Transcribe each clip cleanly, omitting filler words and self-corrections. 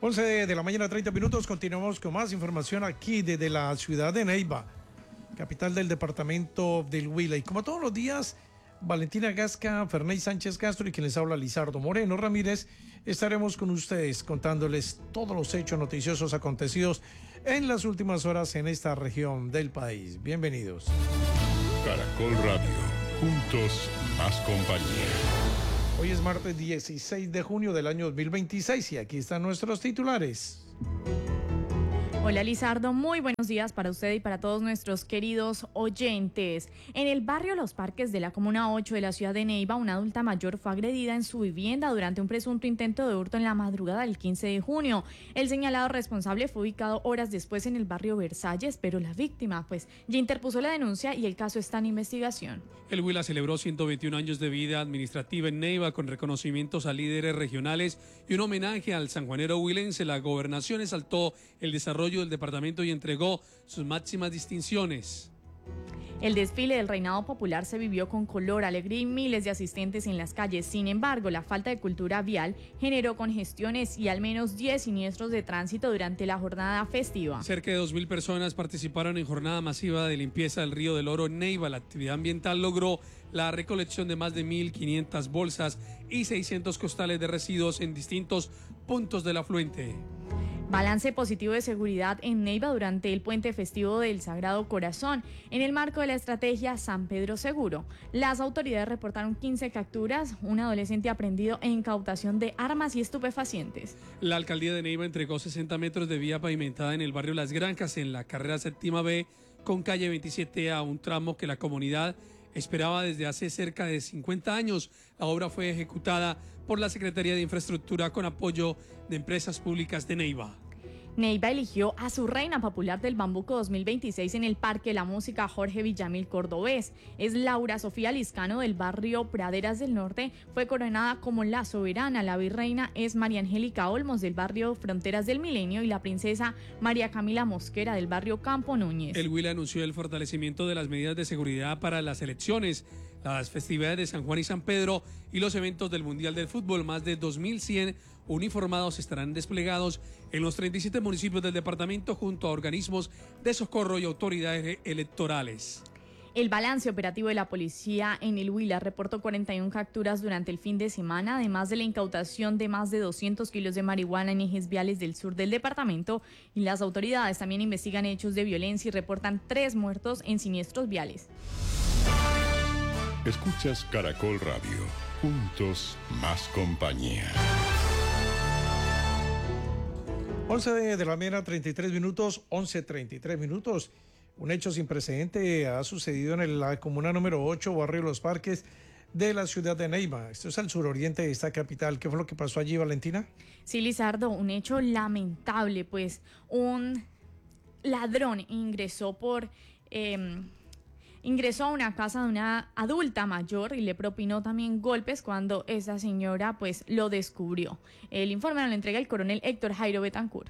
11 de la mañana, 30 minutos. Continuamos con más información aquí desde la ciudad de Neiva, capital del departamento del Huila. Y como todos los días, Valentina Gasca, Ferney Sánchez Castro y quien les habla, Lizardo Moreno Ramírez, estaremos con ustedes contándoles todos los hechos noticiosos acontecidos en las últimas horas en esta región del país. Bienvenidos. Caracol Radio, juntos más compañía. Hoy es martes 16 de junio del año 2026 y aquí están nuestros titulares. Hola Lizardo, muy buenos días para usted y para todos nuestros queridos oyentes. En el barrio Los Parques de la Comuna 8 de la ciudad de Neiva, una adulta mayor fue agredida en su vivienda durante un presunto intento de hurto en la madrugada del 15 de junio. El señalado responsable fue ubicado horas después en el barrio Versalles, pero la víctima ya interpuso la denuncia y el caso está en investigación. El Huila celebró 121 años de vida administrativa en Neiva con reconocimientos a líderes regionales y un homenaje al sanjuanero huilense. La gobernación exaltó el desarrollo del departamento y entregó sus máximas distinciones. El desfile del Reinado Popular se vivió con color, alegría y miles de asistentes en las calles. Sin embargo, la falta de cultura vial generó congestiones y al menos 10 siniestros de tránsito durante la jornada festiva. Cerca de 2.000 personas participaron en jornada masiva de limpieza del Río del Oro en Neiva. La actividad ambiental logró la recolección de más de 1.500 bolsas y 600 costales de residuos en distintos puntos del afluente. Balance positivo de seguridad en Neiva durante el puente festivo del Sagrado Corazón. En el marco de la estrategia San Pedro Seguro, las autoridades reportaron 15 capturas, un adolescente aprehendido e incautación de armas y estupefacientes. La alcaldía de Neiva entregó 60 metros de vía pavimentada en el barrio Las Granjas, en la carrera séptima B, con calle 27A, un tramo que la comunidad esperaba desde hace cerca de 50 años. La obra fue ejecutada por la Secretaría de Infraestructura con apoyo de empresas públicas de Neiva. Neiva eligió a su reina popular del Bambuco 2026 en el Parque de la Música Jorge Villamil Cordobés. Es Laura Sofía Liscano del barrio Praderas del Norte. Fue coronada como la soberana. La virreina es María Angélica Olmos del barrio Fronteras del Milenio y la princesa María Camila Mosquera del barrio Campo Núñez. El Huila anunció el fortalecimiento de las medidas de seguridad para las elecciones, las festividades de San Juan y San Pedro y los eventos del Mundial del Fútbol. Más de 2.100 uniformados estarán desplegados en los 37 municipios del departamento junto a organismos de socorro y autoridades electorales. El balance operativo de la policía en el Huila reportó 41 capturas durante el fin de semana, además de la incautación de más de 200 kilos de marihuana en ejes viales del sur del departamento, y las autoridades también investigan hechos de violencia y reportan 3 muertos en siniestros viales. Escuchas Caracol Radio, juntos más compañía. 11 de la mañana, 33 minutos, 11:33 minutos. Un hecho sin precedente ha sucedido en la comuna número 8, barrio Los Parques de la ciudad de Neiva. Esto es al suroriente de esta capital. ¿Qué fue lo que pasó allí, Valentina? Sí, Lizardo, un hecho lamentable, un ladrón ingresó a una casa de una adulta mayor y le propinó también golpes cuando esa señora lo descubrió. El informe nos lo entrega el coronel Héctor Jairo Betancourt.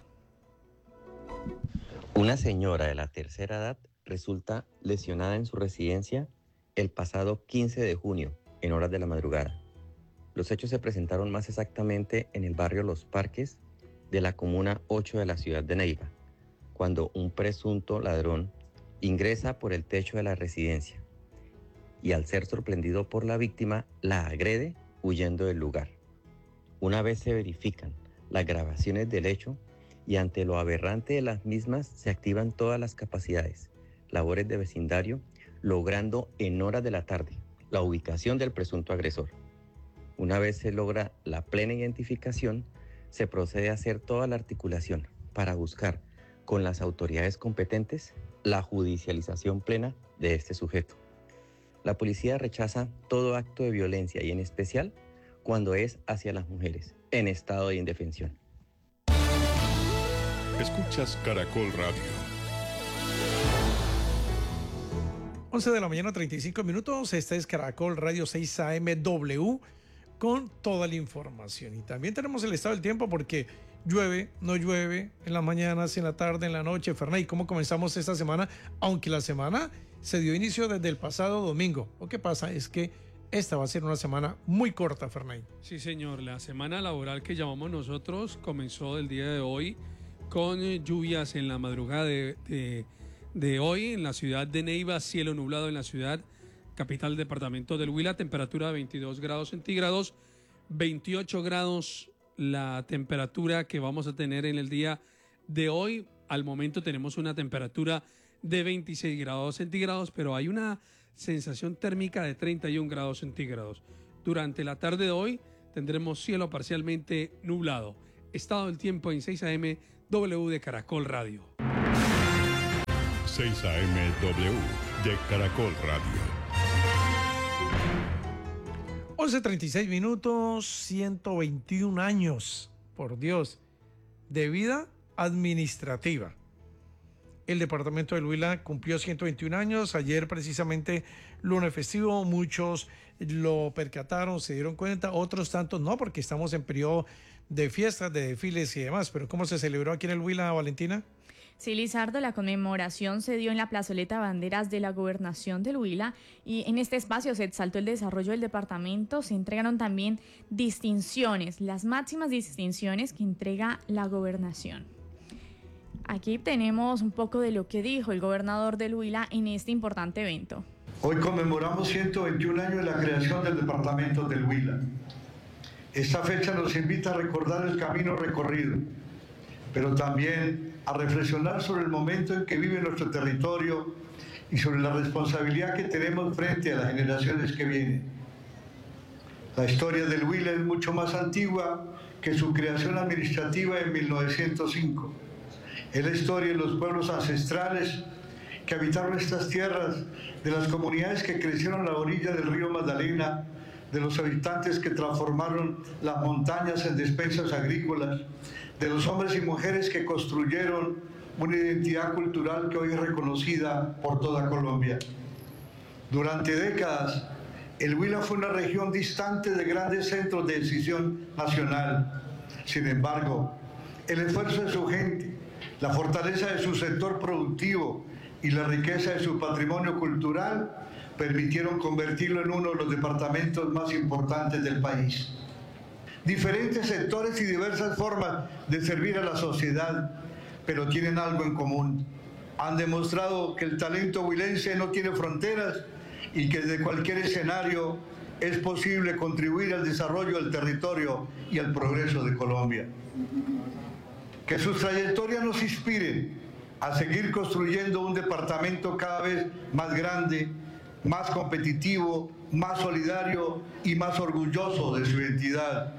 Una señora de la tercera edad resulta lesionada en su residencia el pasado 15 de junio, en horas de la madrugada. Los hechos se presentaron más exactamente en el barrio Los Parques de la comuna 8 de la ciudad de Neiva, cuando un presunto ladrón ingresa por el techo de la residencia y, al ser sorprendido por la víctima, la agrede huyendo del lugar. Una vez se verifican las grabaciones del hecho y ante lo aberrante de las mismas se activan todas las capacidades, labores de vecindario, logrando en horas de la tarde la ubicación del presunto agresor. Una vez se logra la plena identificación, se procede a hacer toda la articulación para buscar con las autoridades competentes la judicialización plena de este sujeto. La policía rechaza todo acto de violencia y en especial cuando es hacia las mujeres en estado de indefensión. Escuchas Caracol Radio. 11 de la mañana, 35 minutos. Este es Caracol Radio 6 AMW con toda la información. Y también tenemos el estado del tiempo porque llueve, no llueve, en las mañanas, en la tarde, en la noche. Ferney, ¿cómo comenzamos esta semana? Aunque la semana se dio inicio desde el pasado domingo. Lo que pasa es que esta va a ser una semana muy corta, Ferney. Sí, señor. La semana laboral que llamamos nosotros comenzó el día de hoy con lluvias en la madrugada de hoy en la ciudad de Neiva, cielo nublado en la ciudad capital del departamento del Huila, temperatura de 22 grados centígrados, 28 grados la temperatura que vamos a tener en el día de hoy. Al momento tenemos una temperatura de 26 grados centígrados, pero hay una sensación térmica de 31 grados centígrados. Durante la tarde de hoy tendremos cielo parcialmente nublado. Estado del tiempo en 6 AM W de Caracol Radio. 6 AM W de Caracol Radio. 11:36 minutos, 121 años, por Dios, de vida administrativa. El departamento del Huila cumplió 121 años. Ayer, precisamente, lunes festivo, muchos lo percataron, se dieron cuenta, otros tantos no, porque estamos en periodo de fiestas, de desfiles y demás. Pero ¿cómo se celebró aquí en el Huila, Valentina? Sí, Lizardo, la conmemoración se dio en la plazoleta Banderas de la Gobernación del Huila y en este espacio se exaltó el desarrollo del departamento. Se entregaron también distinciones, las máximas distinciones que entrega la gobernación. Aquí tenemos un poco de lo que dijo el gobernador del Huila en este importante evento. Hoy conmemoramos 121 años de la creación del departamento del Huila. Esta fecha nos invita a recordar el camino recorrido, pero también a reflexionar sobre el momento en que vive nuestro territorio y sobre la responsabilidad que tenemos frente a las generaciones que vienen. La historia del Huila es mucho más antigua que su creación administrativa en 1905. Es la historia de los pueblos ancestrales que habitaron estas tierras, de las comunidades que crecieron a la orilla del río Magdalena, de los habitantes que transformaron las montañas en despensas agrícolas, de los hombres y mujeres que construyeron una identidad cultural que hoy es reconocida por toda Colombia. Durante décadas, el Huila fue una región distante de grandes centros de decisión nacional. Sin embargo, el esfuerzo de su gente, la fortaleza de su sector productivo y la riqueza de su patrimonio cultural permitieron convertirlo en uno de los departamentos más importantes del país. Diferentes sectores y diversas formas de servir a la sociedad, pero tienen algo en común. Han demostrado que el talento huilense no tiene fronteras y que desde cualquier escenario es posible contribuir al desarrollo del territorio y al progreso de Colombia. Que sus trayectorias nos inspiren a seguir construyendo un departamento cada vez más grande, más competitivo, más solidario y más orgulloso de su identidad.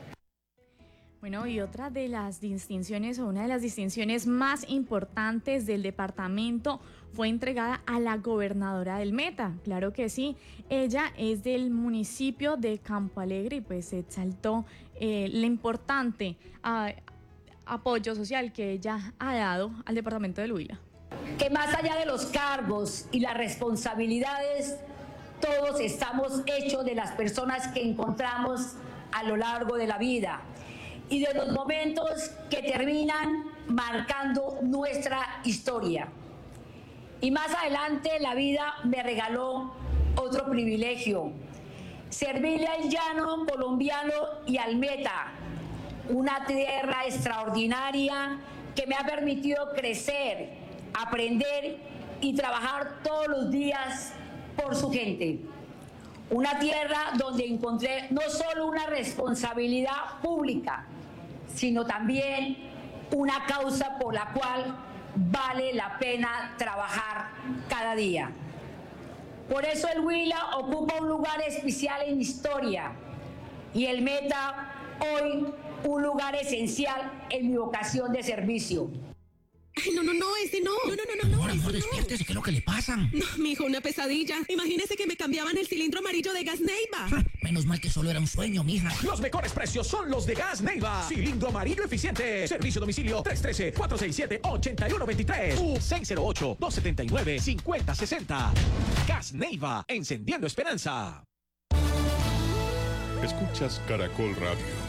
Bueno, y otra de las distinciones o una de las distinciones más importantes del departamento fue entregada a la gobernadora del Meta. Claro que sí, ella es del municipio de Campo Alegre y pues se exaltó el importante apoyo social que ella ha dado al departamento del Huila. Que más allá de los cargos y las responsabilidades, todos estamos hechos de las personas que encontramos a lo largo de la vida y de los momentos que terminan marcando nuestra historia. Y más adelante la vida me regaló otro privilegio, servirle al llano colombiano y al Meta, una tierra extraordinaria que me ha permitido crecer, aprender y trabajar todos los días por su gente. Una tierra donde encontré no solo una responsabilidad pública, sino también una causa por la cual vale la pena trabajar cada día. Por eso el Huila ocupa un lugar especial en mi historia y el Meta hoy un lugar esencial en mi vocación de servicio. Ay, no, ese no. No. Ahora, amor, despiértese, ¿qué es lo que le pasa? No, mijo, una pesadilla. Imagínese que me cambiaban el cilindro amarillo de Gas Neiva. Menos mal que solo era un sueño, mija. Los mejores precios son los de Gas Neiva. Cilindro amarillo eficiente. Servicio a domicilio 313-467-8123 u 608-279-5060. Gas Neiva, encendiendo esperanza. Escuchas Caracol Radio.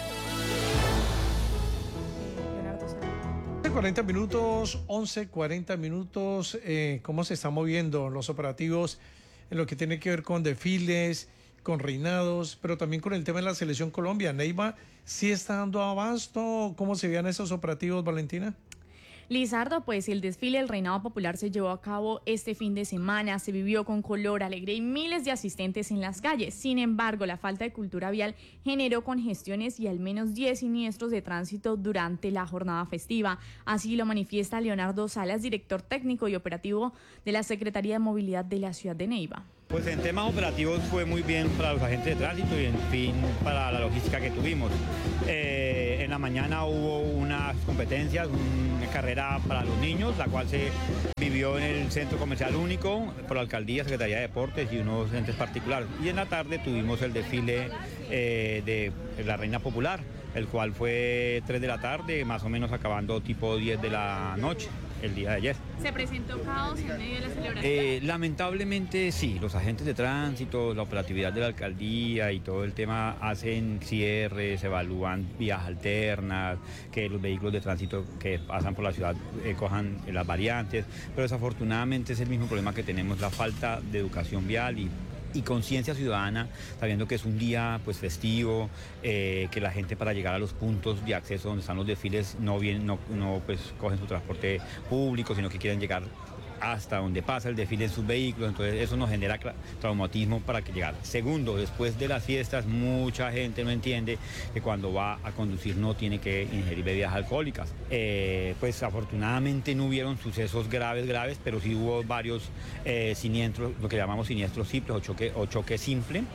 40 minutos, 11:40 minutos. ¿Cómo se están moviendo los operativos en lo que tiene que ver con desfiles, con reinados, pero también con el tema de la Selección Colombia. Neiva sí está dando abasto. ¿Cómo se veían esos operativos, Valentina? Lizardo, pues el desfile del Reinado Popular se llevó a cabo este fin de semana, se vivió con color, alegría y miles de asistentes en las calles. Sin embargo, la falta de cultura vial generó congestiones y al menos 10 siniestros de tránsito durante la jornada festiva. Así lo manifiesta Leonardo Salas, director técnico y operativo de la Secretaría de Movilidad de la ciudad de Neiva. Pues en temas operativos fue muy bien para los agentes de tránsito y en fin para la logística que tuvimos. En la mañana hubo unas competencias, una carrera para los niños, la cual se vivió en el Centro Comercial Único por la Alcaldía, Secretaría de Deportes y unos entes particulares. Y en la tarde tuvimos el desfile de la Reina Popular, el cual fue 3 de la tarde, más o menos acabando tipo 10 de la noche. El día de ayer. ¿Se presentó caos en medio de la celebración? Lamentablemente sí, los agentes de tránsito, la operatividad de la alcaldía y todo el tema hacen cierres, evalúan vías alternas, que los vehículos de tránsito que pasan por la ciudad cojan las variantes, pero desafortunadamente es el mismo problema que tenemos, la falta de educación vial y conciencia ciudadana, sabiendo que es un día pues festivo, que la gente para llegar a los puntos de acceso donde están los desfiles no pues cogen su transporte público, sino que quieren llegar hasta donde pasa el desfile en sus vehículos, entonces eso nos genera traumatismo para que llegar. Segundo, después de las fiestas mucha gente no entiende que cuando va a conducir no tiene que ingerir bebidas alcohólicas. Pues afortunadamente no hubieron sucesos graves, pero sí hubo varios siniestros, lo que llamamos siniestros simples o choque simple.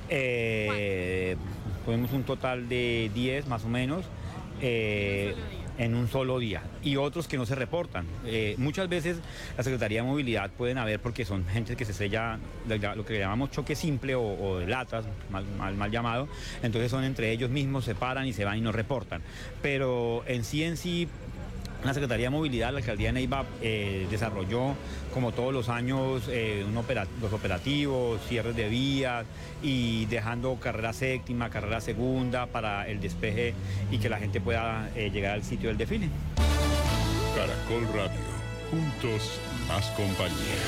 Tuvimos un total de 10 más o menos. En un solo día y otros que no se reportan. Muchas veces la Secretaría de Movilidad pueden haber porque son gente que se sella lo que llamamos choque simple o de latas, mal llamado, entonces son entre ellos mismos, se paran y se van y no reportan. Pero en sí, la Secretaría de Movilidad, la Alcaldía de Neiva desarrolló, como todos los años, los operativos, cierres de vías y dejando carrera séptima, carrera segunda para el despeje y que la gente pueda llegar al sitio del desfile. Caracol Radio, juntos más compañía.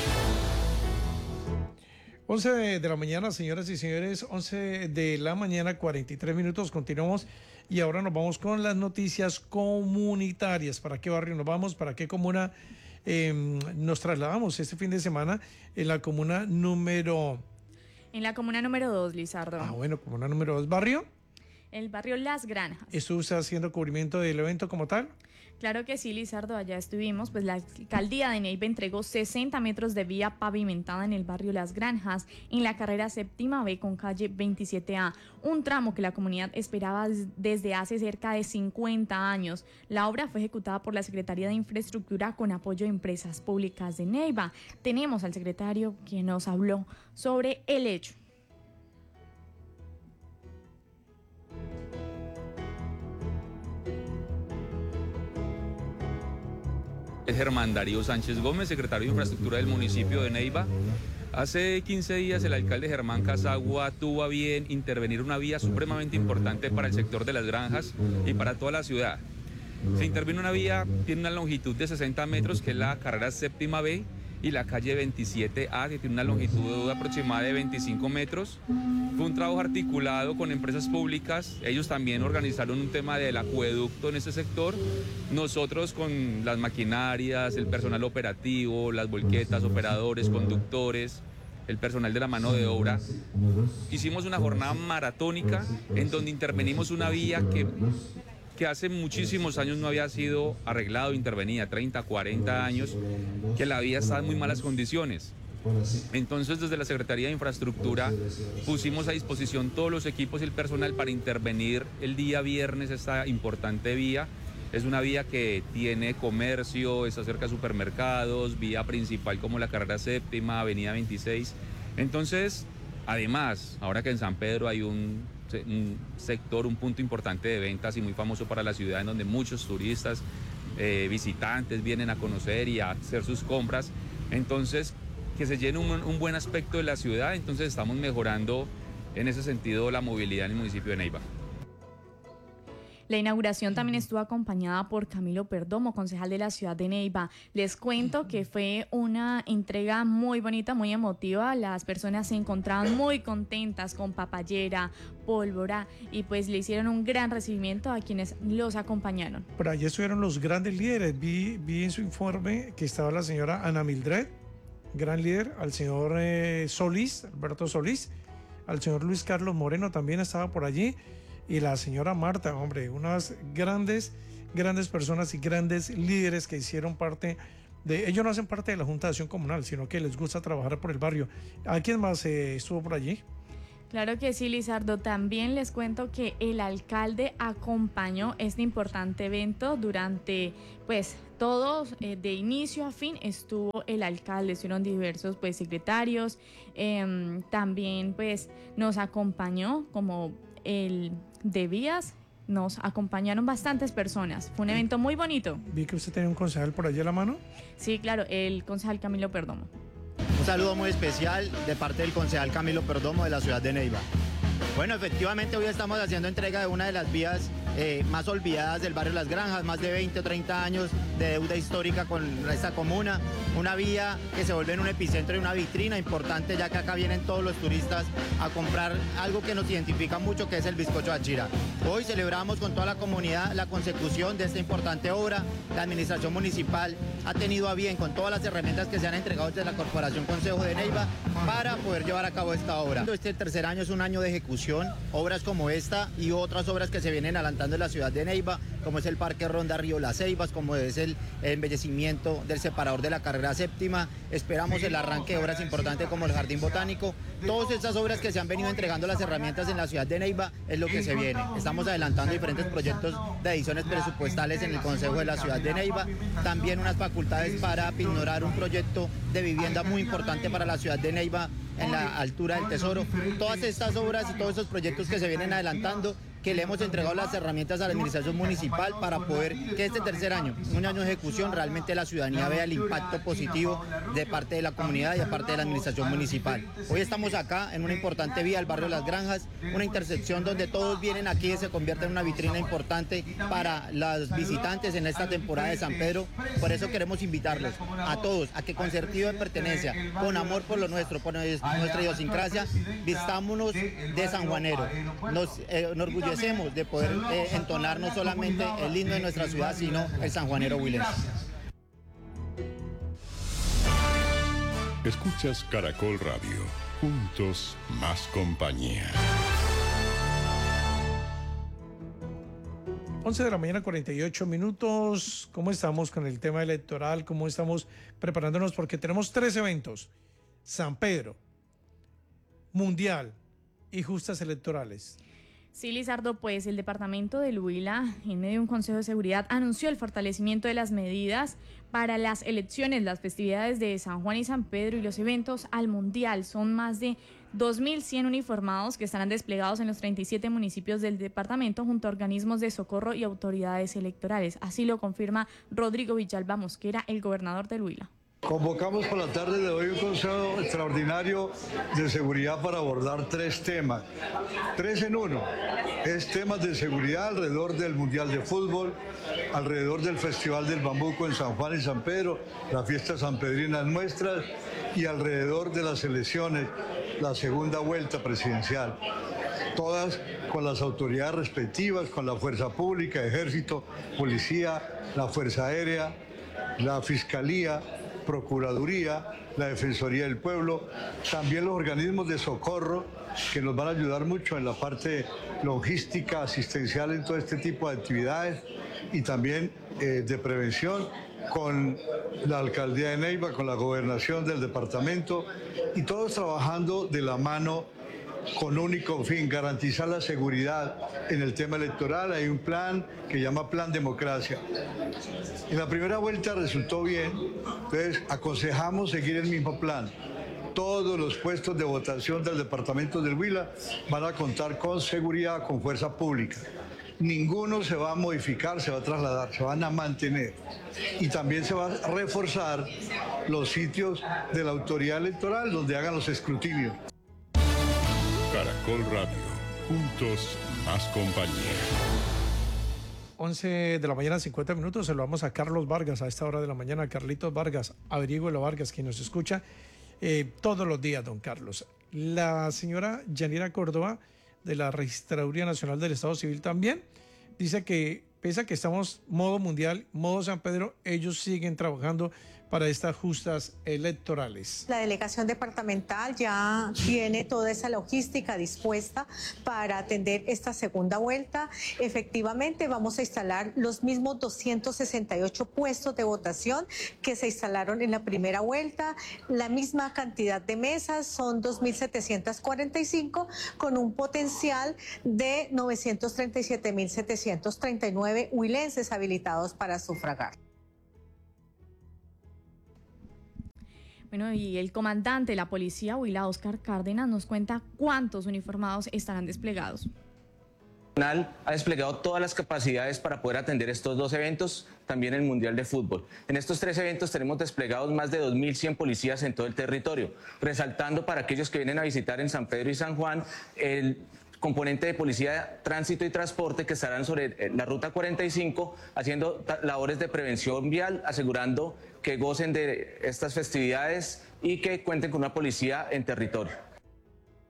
11 de la mañana, señoras y señores, 11 de la mañana, 43 minutos, continuamos y ahora nos vamos con las noticias comunitarias. ¿Para qué barrio nos vamos? ¿Para qué comuna nos trasladamos este fin de semana? En la comuna número... En la comuna número 2, Lizardo. Bueno, comuna número 2, ¿barrio? El barrio Las Granjas. ¿Estuvo haciendo cubrimiento del evento como tal? Claro que sí, Lizardo, allá estuvimos, pues la alcaldía de Neiva entregó 60 metros de vía pavimentada en el barrio Las Granjas, en la carrera séptima B con calle 27A, un tramo que la comunidad esperaba desde hace cerca de 50 años. La obra fue ejecutada por la Secretaría de Infraestructura con apoyo de empresas públicas de Neiva. Tenemos al secretario quien nos habló sobre el hecho. Germán Darío Sánchez Gómez, secretario de Infraestructura del municipio de Neiva. Hace 15 días el alcalde Germán Casagua tuvo a bien intervenir una vía supremamente importante para el sector de Las Granjas y para toda la ciudad. Se intervino una vía, tiene una longitud de 60 metros, que es la carrera séptima B, y la calle 27A, que tiene una longitud aproximada de 25 metros. Fue un trabajo articulado con empresas públicas. Ellos también organizaron un tema del acueducto en ese sector. Nosotros con las maquinarias, el personal operativo, las volquetas, operadores, conductores, el personal de la mano de obra, hicimos una jornada maratónica en donde intervenimos una vía que hace muchísimos años no había sido arreglado, intervenida, 30, 40 años, que la vía estaba en muy malas condiciones. Entonces, desde la Secretaría de Infraestructura pusimos a disposición todos los equipos y el personal para intervenir el día viernes esta importante vía. Es una vía que tiene comercio, está cerca de supermercados, vía principal como la carrera séptima, avenida 26. Entonces, además, ahora que en San Pedro hay un sector, un punto importante de ventas y muy famoso para la ciudad, en donde muchos turistas, visitantes vienen a conocer y a hacer sus compras. Entonces, que se llene un buen aspecto de la ciudad, entonces estamos mejorando en ese sentido la movilidad en el municipio de Neiva. La inauguración también estuvo acompañada por Camilo Perdomo, concejal de la ciudad de Neiva. Les cuento que fue una entrega muy bonita, muy emotiva. Las personas se encontraban muy contentas con papayera, pólvora y pues le hicieron un gran recibimiento a quienes los acompañaron. Por allí estuvieron los grandes líderes. Vi en su informe que estaba la señora Ana Mildred, gran líder, al señor Solís, Alberto Solís, al señor Luis Carlos Moreno también estaba por allí, y la señora Marta, hombre, unas grandes personas y grandes líderes que hicieron parte de... Ellos no hacen parte de la Junta de Acción Comunal, sino que les gusta trabajar por el barrio. ¿A quién más estuvo por allí? Claro que sí, Lizardo. También les cuento que el alcalde acompañó este importante evento durante, pues, todos, de inicio a fin estuvo el alcalde, estuvieron diversos, pues, secretarios. También, pues, nos acompañó como el de Vías, nos acompañaron bastantes personas. Fue un evento muy bonito. Vi que usted tenía un concejal por allí a la mano. Sí, claro, el concejal Camilo Perdomo. Un saludo muy especial de parte del concejal Camilo Perdomo de la ciudad de Neiva. Bueno, efectivamente hoy estamos haciendo entrega de una de las vías más olvidadas del barrio Las Granjas, más de 20 o 30 años de deuda histórica con esta comuna, una vía que se vuelve en un epicentro y una vitrina importante, ya que acá vienen todos los turistas a comprar algo que nos identifica mucho, que es el bizcocho Achira. Hoy celebramos con toda la comunidad la consecución de esta importante obra. La administración municipal ha tenido a bien, con todas las herramientas que se han entregado desde la Corporación Consejo de Neiva, para poder llevar a cabo esta obra. Este tercer año es un año de ejecución, obras como esta y otras obras que se vienen adelantando en la ciudad de Neiva, como es el Parque Ronda Río Las Ceibas, como es el embellecimiento del separador de la carrera séptima. Esperamos el arranque de obras importantes como el Jardín Botánico. Todas estas obras que se han venido entregando las herramientas en la ciudad de Neiva es lo que se viene. Estamos adelantando diferentes proyectos de ediciones presupuestales en el Consejo de la ciudad de Neiva, también unas facultades para pignorar un proyecto de vivienda muy importante para la ciudad de Neiva en la altura del Tesoro. Todas estas obras y todos estos proyectos que se vienen adelantando, que le hemos entregado las herramientas a la administración municipal para poder que este tercer año, un año de ejecución, realmente la ciudadanía vea el impacto positivo de parte de la comunidad y de parte de la administración municipal. Hoy estamos acá en una importante vía del barrio Las Granjas, una intersección donde todos vienen aquí y se convierte en una vitrina importante para los visitantes en esta temporada de San Pedro. Por eso queremos invitarlos a todos a que con sentido de pertenencia, con amor por lo nuestro, por nuestra idiosincrasia, vistámonos de sanjuanero. Nos enorgullecemos de poder entonar no solamente el himno de nuestra ciudad, sino el sanjuanero huilense. Escuchas Caracol Radio. Juntos, más compañía. 11 de la mañana, 48 minutos. ¿Cómo estamos con el tema electoral? ¿Cómo estamos preparándonos? Porque tenemos 3 eventos: San Pedro, Mundial y justas electorales. Sí, Lizardo, pues el departamento del Huila, en medio de un consejo de seguridad, anunció el fortalecimiento de las medidas para las elecciones, las festividades de San Juan y San Pedro y los eventos al Mundial. Son más de 2.100 uniformados que estarán desplegados en los 37 municipios del departamento junto a organismos de socorro y autoridades electorales. Así lo confirma Rodrigo Villalba Mosquera, el gobernador del Huila. Convocamos por la tarde de hoy un consejo extraordinario de seguridad para abordar 3 temas. 3 en 1. Es temas de seguridad alrededor del Mundial de Fútbol, alrededor del Festival del Bambuco en San Juan y San Pedro, las fiestas sanpedrinas nuestras, y alrededor de las elecciones, la segunda vuelta presidencial. Todas con las autoridades respectivas, con la fuerza pública, ejército, policía, la fuerza aérea, la fiscalía, Procuraduría, la Defensoría del Pueblo, también los organismos de socorro que nos van a ayudar mucho en la parte logística, asistencial en todo este tipo de actividades, y también de prevención con la Alcaldía de Neiva, con la Gobernación del departamento, y todos trabajando de la mano con único fin, garantizar la seguridad en el tema electoral. Hay un plan que llama Plan Democracia. En la primera vuelta resultó bien, entonces aconsejamos seguir el mismo plan. Todos los puestos de votación del departamento del Huila van a contar con seguridad, con fuerza pública. Ninguno se va a modificar, se va a trasladar, se van a mantener. Y también se va a reforzar los sitios de la autoridad electoral donde hagan los escrutinios. Caracol Radio. Juntos, más compañía. 11 de la mañana, 50 minutos. Saludamos a Carlos Vargas a esta hora de la mañana. Carlitos Vargas, Averígüelo Vargas, quien nos escucha todos los días, don Carlos. La señora Yanira Córdoba, de la Registraduría Nacional del Estado Civil, también dice que, pese a que estamos modo mundial, modo San Pedro, ellos siguen trabajando para estas justas electorales. La delegación departamental ya tiene toda esa logística dispuesta para atender esta segunda vuelta. Efectivamente, vamos a instalar los mismos 268 puestos de votación que se instalaron en la primera vuelta. La misma cantidad de mesas, son 2.745, con un potencial de 937.739 huilenses habilitados para sufragar. Bueno, y el comandante de la policía Huila, Oscar Cárdenas, nos cuenta cuántos uniformados estarán desplegados. Ha desplegado todas las capacidades para poder atender estos dos eventos, también el Mundial de Fútbol. En estos tres eventos tenemos desplegados más de 2.100 policías en todo el territorio, resaltando para aquellos que vienen a visitar en San Pedro y San Juan el componente de policía, tránsito y transporte que estarán sobre la ruta 45 haciendo labores de prevención vial, asegurando que gocen de estas festividades y que cuenten con una policía en territorio.